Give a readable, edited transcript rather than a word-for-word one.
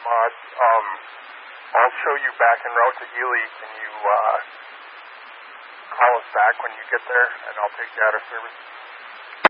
Mod. I'll show you back en route to Ely. Can you call us back when you get there, and I'll take you out of service?